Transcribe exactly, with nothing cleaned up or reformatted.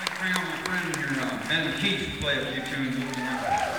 Bring on my friend here, uh, Ben Keith, to play a few tunes with me.